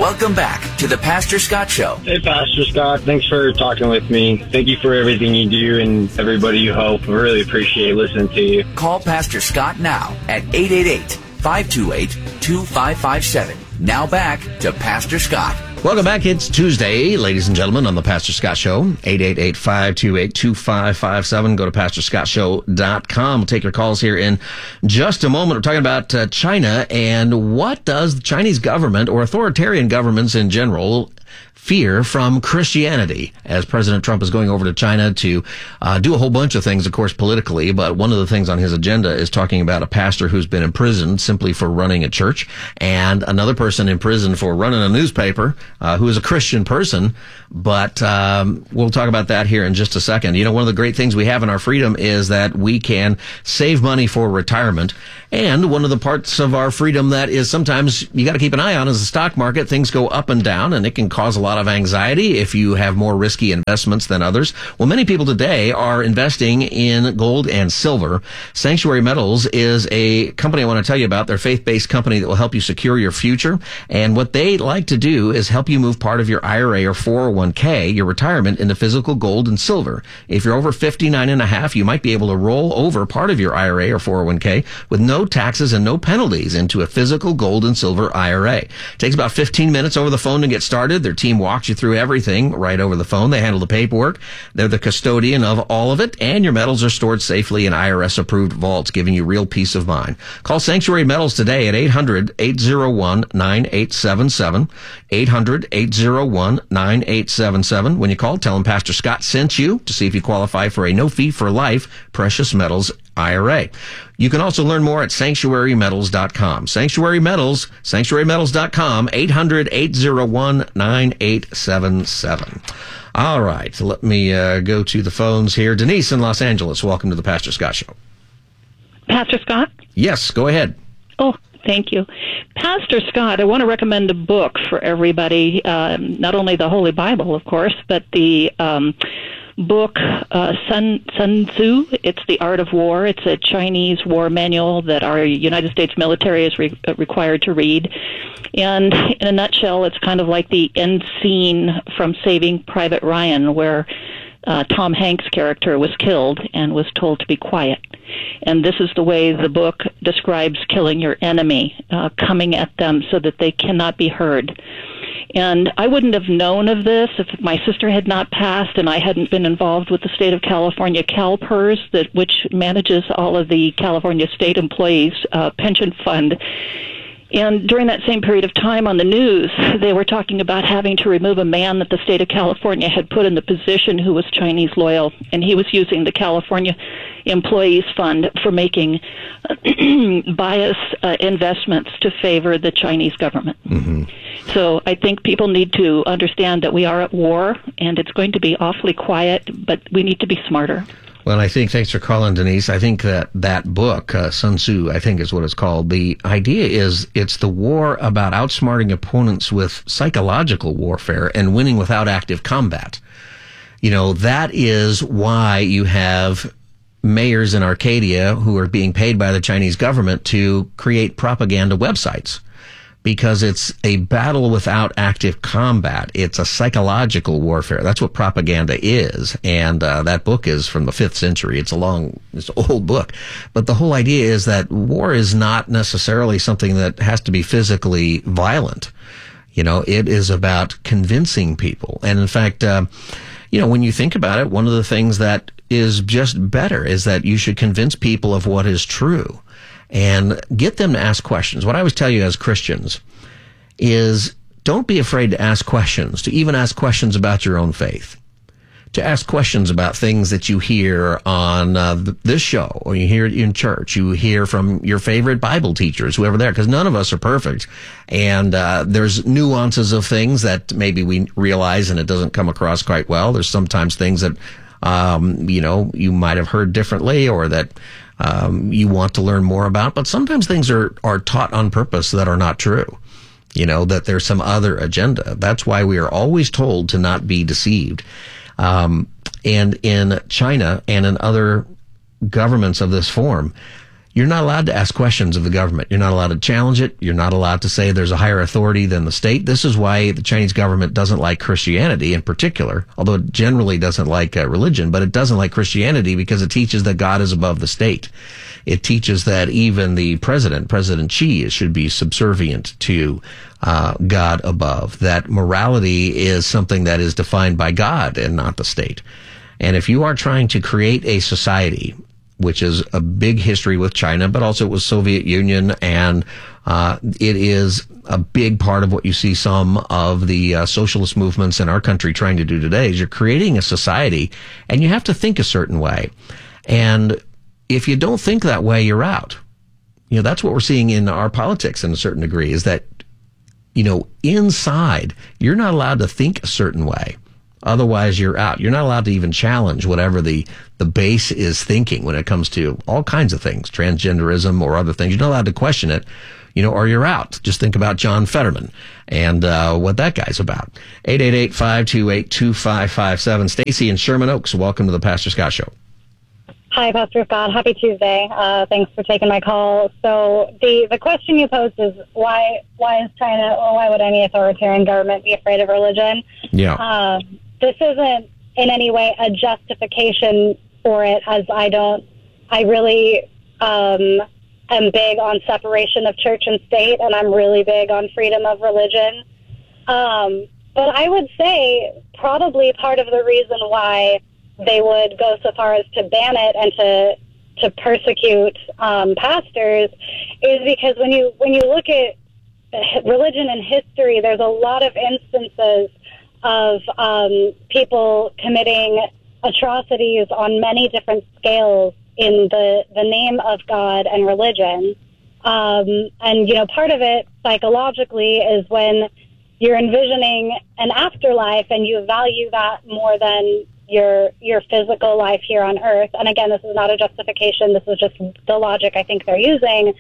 Welcome back to the Pastor Scott Show. Hey, Pastor Scott. Thanks for talking with me. Thank you for everything you do and everybody you help. I really appreciate listening to you. Call Pastor Scott now at 888-528-2557. Now back to Pastor Scott. Welcome back. It's Tuesday, ladies and gentlemen, on the Pastor Scott Show. 888-528-2557. Go to PastorScottShow.com. We'll take your calls here in just a moment. We're talking about China and what does the Chinese government or authoritarian governments in general fear from Christianity, as President Trump is going over to China to do a whole bunch of things, of course, politically. But one of the things on his agenda is talking about a pastor who's been imprisoned simply for running a church, and another person in prison for running a newspaper who is a Christian person. But we'll talk about that here in just a second. You know, one of the great things we have in our freedom is that we can save money for retirement. And one of the parts of our freedom that is sometimes you got to keep an eye on is the stock market. Things go up and down, and it can cause a lot of anxiety if you have more risky investments than others. Well, many people today are investing in gold and silver. Sanctuary Metals is a company I want to tell you about. They're a faith-based company that will help you secure your future. And what they like to do is help you move part of your IRA or 401k, your retirement, into physical gold and silver. If you're over 59 and a half, you might be able to roll over part of your IRA or 401k with no taxes and no penalties into a physical gold and silver IRA. It takes about 15 minutes over the phone to get started. Their team walks you through everything right over the phone. They handle the paperwork. They're the custodian of all of it, and your metals are stored safely in IRS-approved vaults, giving you real peace of mind. Call Sanctuary Metals today at 800-801-9877. 800-801-9877. When you call, tell them Pastor Scott sent you to see if you qualify for a no-fee-for-life precious metals IRA. You can also learn more at sanctuarymetals.com. Sanctuary Metals, sanctuarymetals.com, 800-801-9877. All right, so let me go to the phones here. Denise in Los Angeles, welcome to the Pastor Scott Show. Pastor Scott? Yes, go ahead. Oh, thank you. Pastor Scott, I want to recommend a book for everybody, not only the Holy Bible, of course, but the book Sun Tzu. It's The Art of War. It's a Chinese war manual that our United States military is required to read. And in a nutshell, it's kind of like the end scene from Saving Private Ryan, where Tom Hanks' character was killed and was told to be quiet. And this is the way the book describes killing your enemy, coming at them so that they cannot be heard. And I wouldn't have known of this if my sister had not passed and I hadn't been involved with the state of California CalPERS, which manages all of the California state employees' pension fund. And during that same period of time on the news, they were talking about having to remove a man that the state of California had put in the position who was Chinese loyal, and he was using the California Employees Fund for making bias investments to favor the Chinese government. Mm-hmm. So I think people need to understand that we are at war, and it's going to be awfully quiet, but we need to be smarter. Well, I think, thanks for calling, Denise. I think that book, Sun Tzu, I think is what it's called. The idea is it's the war about outsmarting opponents with psychological warfare and winning without active combat. You know, that is why you have mayors in Arcadia who are being paid by the Chinese government to create propaganda websites. Because it's a battle without active combat. It's a psychological warfare. That's what propaganda is. And that book is from the 5th century. It's an old book. But the whole idea is that war is not necessarily something that has to be physically violent. You know, it is about convincing people. And in fact, you know, when you think about it, one of the things that is just better is that you should convince people of what is true. And get them to ask questions. What I always tell you as Christians is don't be afraid to ask questions, to even ask questions about your own faith, to ask questions about things that you hear on this show, or you hear in church, you hear from your favorite Bible teachers, whoever they are, because none of us are perfect. And there's nuances of things that maybe we realize and it doesn't come across quite well. There's sometimes things that, you know, you might have heard differently or that you want to learn more about, but sometimes things are taught on purpose that are not true. You know, that there's some other agenda. That's why we are always told to not be deceived. And in China and in other governments of this form, you're not allowed to ask questions of the government. You're not allowed to challenge it. You're not allowed to say there's a higher authority than the state. This is why the Chinese government doesn't like Christianity in particular, although it generally doesn't like religion, but it doesn't like Christianity because it teaches that God is above the state. It teaches that even the President Xi, should be subservient to God above, that morality is something that is defined by God and not the state. And if you are trying to create a society, which is a big history with China, but also with Soviet Union, and it is a big part of what you see some of the socialist movements in our country trying to do today, is you're creating a society, and you have to think a certain way. And if you don't think that way, you're out. You know, that's what we're seeing in our politics in a certain degree, is that, you know, inside, you're not allowed to think a certain way. Otherwise, you're out. You're not allowed to even challenge whatever the base is thinking when it comes to all kinds of things, transgenderism or other things. You're not allowed to question it, you know, or you're out. Just think about John Fetterman and what that guy's about. 888-528-2557. Stacy in Sherman Oaks, welcome to the Pastor Scott Show. Hi, Pastor Scott. Happy Tuesday. Thanks for taking my call. So the question you posed is why is China, or why would any authoritarian government be afraid of religion? Yeah. This isn't in any way a justification for it, as I really am big on separation of church and state, and I'm really big on freedom of religion. But I would say probably part of the reason why they would go so far as to ban it and to persecute pastors is because when you look at religion and history, there's a lot of instances of people committing atrocities on many different scales in the name of God and religion. And, you know, part of it psychologically is when you're envisioning an afterlife and you value that more than your physical life here on earth. And again, this is not a justification. This is just the logic I think they're using.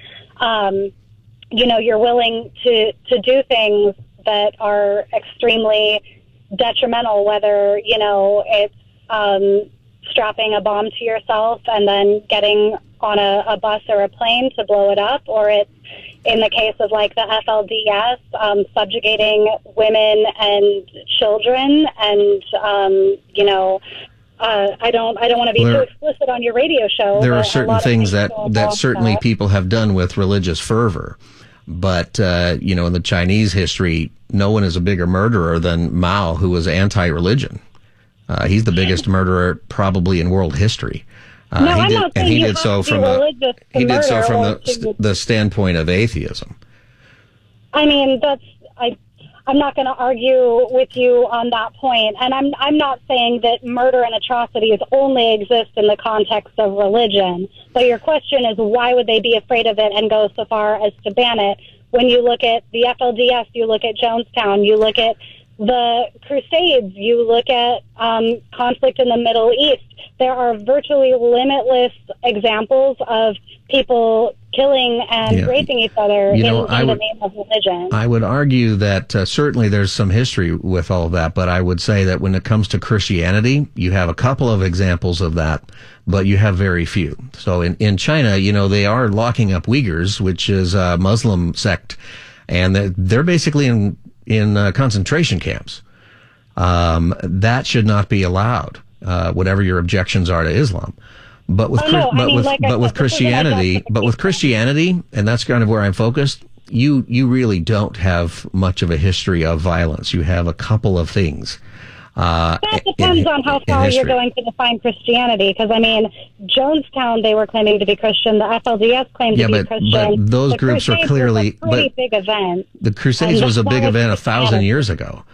You know, you're willing to do things that are extremely detrimental, whether, you know, it's strapping a bomb to yourself and then getting on a bus or a plane to blow it up, or it's, in the case of like the FLDS, subjugating women and children. And, you know, I don't want to be too explicit on your radio show. There are certain things that certainly people have done with religious fervor. But, you know, in the Chinese history, no one is a bigger murderer than Mao, who was anti-religion. He's the biggest murderer probably in world history. He did so from the standpoint of atheism. I mean, I'm not going to argue with you on that point, and I'm not saying that murder and atrocities only exist in the context of religion. But your question is, why would they be afraid of it and go so far as to ban it? When you look at the FLDS, you look at Jonestown, you look at the Crusades, you look at conflict in the Middle East, there are virtually limitless examples of people killing and raping each other in the name of religion. I would argue that certainly there's some history with all of that, but I would say that when it comes to Christianity, you have a couple of examples of that, but you have very few. So in China, you know, they are locking up Uyghurs, which is a Muslim sect, and they're basically in concentration camps. That should not be allowed, whatever your objections are to Islam. But with Christianity, and that's kind of where I'm focused, you really don't have much of a history of violence. You have a couple of things. That depends on how far you're going to define Christianity, because, I mean, Jonestown, they were claiming to be Christian. The FLDS claimed to be Christian. But those groups are clearly... a pretty big event. The Crusades was a big event 1,000 years ago.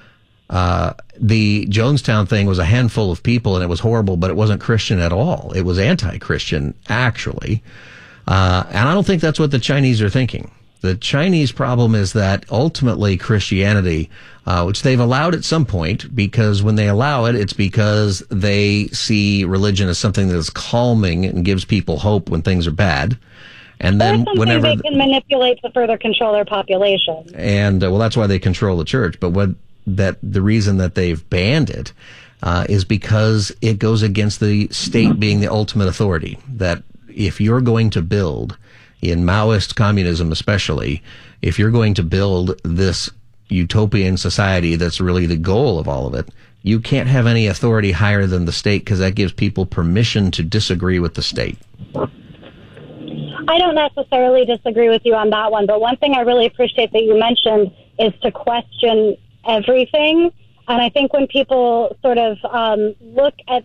The Jonestown thing was a handful of people, and it was horrible, but it wasn't Christian at all. It was anti-Christian, actually. And I don't think that's what the Chinese are thinking. The Chinese problem is that ultimately Christianity, which they've allowed at some point, because when they allow it, it's because they see religion as something that is calming and gives people hope when things are bad. And then whenever they can manipulate to further control their population. And well, that's why they control the church. But the reason that they've banned it is because it goes against the state being the ultimate authority. That if you're going to build in Maoist communism especially, if you're going to build this utopian society that's really the goal of all of it, you can't have any authority higher than the state, because that gives people permission to disagree with the state. I don't necessarily disagree with you on that one, but one thing I really appreciate that you mentioned is to question everything. And I think when people sort of look at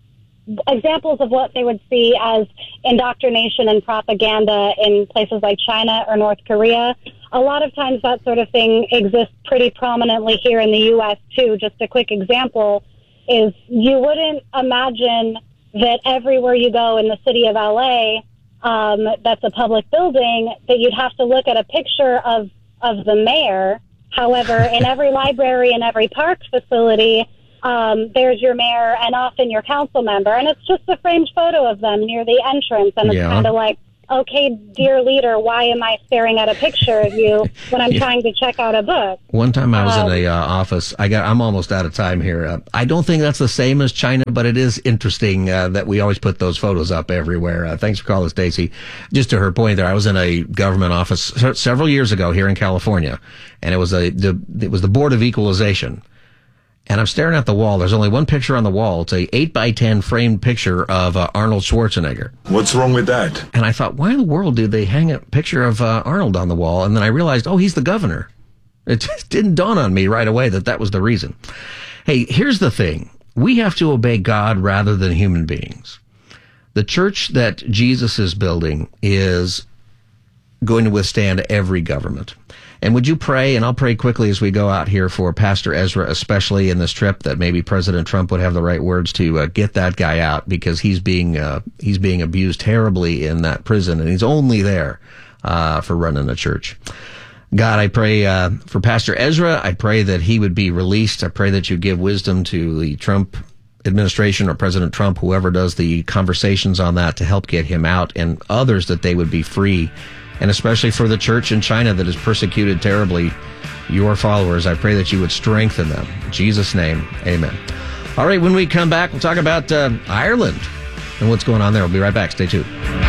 examples of what they would see as indoctrination and propaganda in places like China or North Korea, a lot of times that sort of thing exists pretty prominently here in the U.S. too. Just a quick example is you wouldn't imagine that everywhere you go in the city of L.A., that's a public building, that you'd have to look at a picture of the mayor. However, in every library and every park facility, there's your mayor and often your council member, and it's just a framed photo of them near the entrance, and it's kind of like, okay, dear leader, why am I staring at a picture of you when I'm trying to check out a book? One time I was in a office. I'm almost out of time here. I don't think that's the same as China, but it is interesting that we always put those photos up everywhere. Thanks for calling, Stacy. Just to her point there, I was in a government office several years ago here in California, and it was the Board of Equalization. And I'm staring at the wall. There's only one picture on the wall. It's a 8x10 framed picture of Arnold Schwarzenegger. What's wrong with that? And I thought, why in the world did they hang a picture of Arnold on the wall? And then I realized, oh, he's the governor. It just didn't dawn on me right away that was the reason. Hey, here's the thing. We have to obey God rather than human beings. The church that Jesus is building is going to withstand every government. And would you pray, and I'll pray quickly as we go out here for Pastor Ezra, especially in this trip, that maybe President Trump would have the right words to get that guy out, because he's being abused terribly in that prison, and he's only there for running a church. God, I pray for Pastor Ezra. I pray that he would be released. I pray that you give wisdom to the Trump administration or President Trump, whoever does the conversations on that, to help get him out, and others that they would be free. And especially for the church in China that has persecuted terribly your followers, I pray that you would strengthen them. In Jesus' name, amen. All right, when we come back, we'll talk about Ireland and what's going on there. We'll be right back. Stay tuned.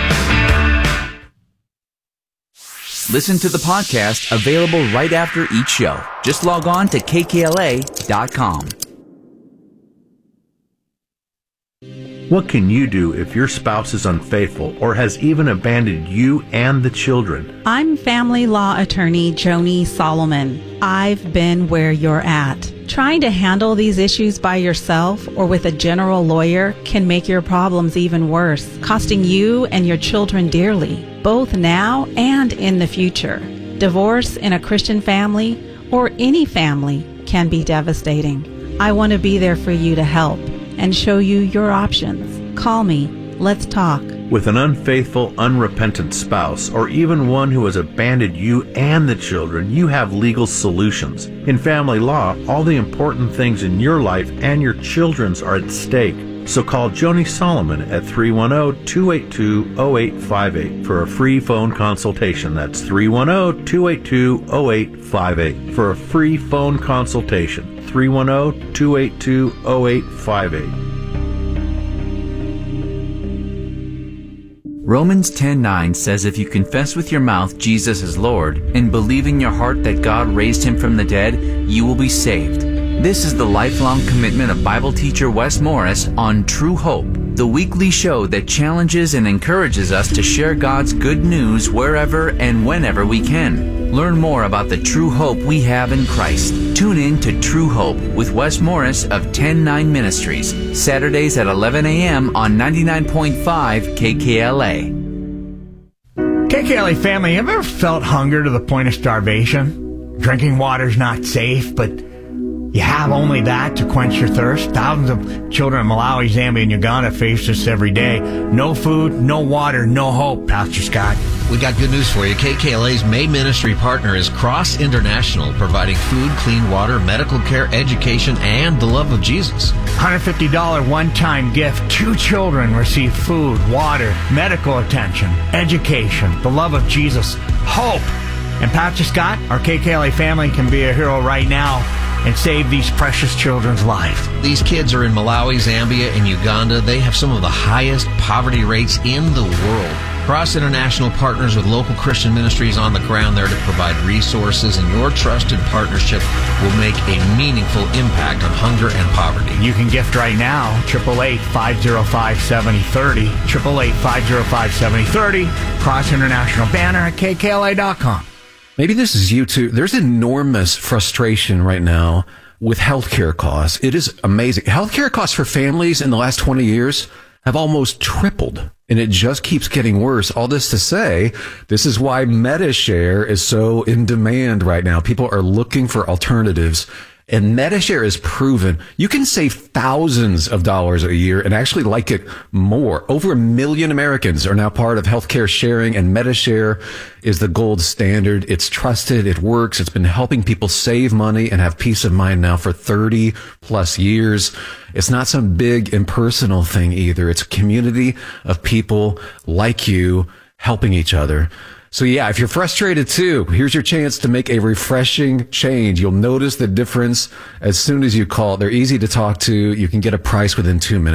Listen to the podcast available right after each show. Just log on to kkla.com. What can you do if your spouse is unfaithful or has even abandoned you and the children? I'm family law attorney Joni Solomon. I've been where you're at. Trying to handle these issues by yourself or with a general lawyer can make your problems even worse, costing you and your children dearly, both now and in the future. Divorce in a Christian family or any family can be devastating. I want to be there for you to help and show you your options. Call me. Let's talk. With an unfaithful, unrepentant spouse, or even one who has abandoned you and the children, you have legal solutions. In family law, all the important things in your life and your children's are at stake. So call Joni Solomon at 310-282-0858 for a free phone consultation. That's 310-282-0858 for a free phone consultation. 310-282-0858. Romans 10:9 says if you confess with your mouth Jesus is Lord and believe in your heart that God raised him from the dead, you will be saved. This is the lifelong commitment of Bible teacher Wes Morris on True Hope, the weekly show that challenges and encourages us to share God's good news wherever and whenever we can. Learn more about the true hope we have in Christ. Tune in to True Hope with Wes Morris of 10-9 Ministries, Saturdays at 11 a.m. on 99.5 KKLA. KKLA family, have you ever felt hunger to the point of starvation? Drinking water's not safe, but you have only that to quench your thirst. Thousands of children in Malawi, Zambia, and Uganda face this every day. No food, no water, no hope, Pastor Scott. We got good news for you. KKLA's main ministry partner is Cross International, providing food, clean water, medical care, education, and the love of Jesus. $150 one-time gift. 2 children receive food, water, medical attention, education, the love of Jesus, hope. And Pastor Scott, our KKLA family can be a hero right now and save these precious children's lives. These kids are in Malawi, Zambia, and Uganda. They have some of the highest poverty rates in the world. Cross International partners with local Christian ministries on the ground there to provide resources, and your trusted partnership will make a meaningful impact on hunger and poverty. You can gift right now, 888-505-7030, 888-505-7030, Cross International banner at kkla.com. Maybe this is you too. There's enormous frustration right now with healthcare costs. It is amazing. Healthcare costs for families in the last 20 years have almost tripled, and it just keeps getting worse. All this to say, this is why MediShare is so in demand right now. People are looking for alternatives, and MediShare is proven you can save thousands of dollars a year and actually like it more. Over 1 million Americans are now part of healthcare sharing, and MediShare is the gold standard. It's trusted. It works. It's been helping people save money and have peace of mind now for 30 plus years. It's not some big impersonal thing either. It's a community of people like you helping each other. So yeah, if you're frustrated too, here's your chance to make a refreshing change. You'll notice the difference as soon as you call. They're easy to talk to. You can get a price within 2 minutes.